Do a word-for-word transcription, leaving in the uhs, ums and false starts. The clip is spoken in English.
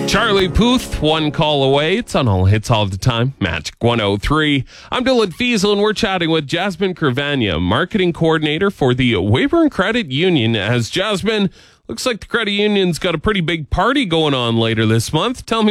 Charlie Puth, One Call Away. It's on all hits all the time. Magic one oh three. I'm Dylan Fiesel, and we're chatting with Jasmine Cravagna, marketing coordinator for the Weyburn Credit Union. As Jasmine, looks like the credit union's got a pretty big party going on later this month. Tell me